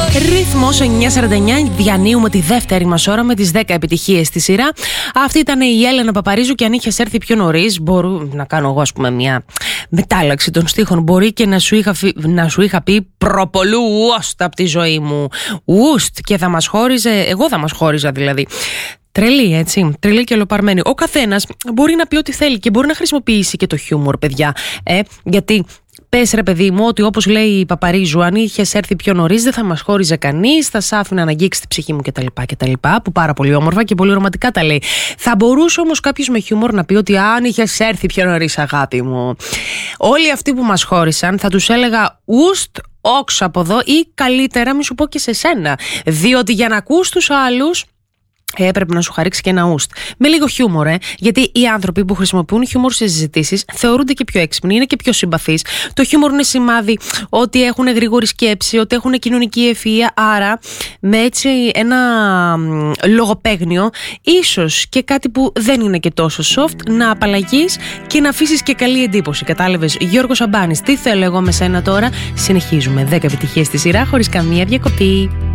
Ρυθμός 9:49, διανύουμε τη δεύτερη μας ώρα με τις 10 επιτυχίες στη σειρά. Αυτή ήταν η Έλενα Παπαρίζου και αν είχες έρθει πιο νωρίς, μπορώ να κάνω εγώ ας πούμε μια μετάλλαξη των στίχων. Μπορεί και να σου είχα πει προπολού ουστ από τη ζωή μου. Ουστ και θα μας χώριζε, εγώ θα μας χώριζα δηλαδή. Τρελή, έτσι. Τρελή και ολοπαρμένη. Ο καθένας μπορεί να πει ό,τι θέλει και μπορεί να χρησιμοποιήσει και το χιούμορ, παιδιά. Γιατί πες ρε παιδί μου ότι όπως λέει η Παπαρίζου, αν είχες έρθει πιο νωρίς δεν θα μας χώριζε κανείς, θα σ' άφηνα να αγγίξει τη ψυχή μου κτλ. Που πάρα πολύ όμορφα και πολύ ρομαντικά τα λέει. Θα μπορούσε όμως κάποιος με χιούμορ να πει ότι αν είχες έρθει πιο νωρίς, αγάπη μου, όλοι αυτοί που μας χώρισαν θα τους έλεγα ουστ, όξ από εδώ ή καλύτερα μη σου πω και σε σένα. Διότι για να ακούς τους άλλους έπρεπε να σου χαρίξει και ένα ουστ. Με λίγο χιούμορ, γιατί οι άνθρωποι που χρησιμοποιούν χιούμορ σε συζητήσεις θεωρούνται και πιο έξυπνοι, είναι και πιο συμπαθείς. Το χιούμορ είναι σημάδι ότι έχουν γρήγορη σκέψη, ότι έχουν κοινωνική ευφυΐα. Άρα, με έτσι ένα λογοπαίγνιο, ίσως και κάτι που δεν είναι και τόσο soft, να απαλλαγείς και να αφήσεις και καλή εντύπωση. Κατάλαβες, Γιώργος Σαμπάνης, τι θέλω εγώ με σένα τώρα. Συνεχίζουμε 10 επιτυχίες στη σειρά χωρίς καμία διακοπή.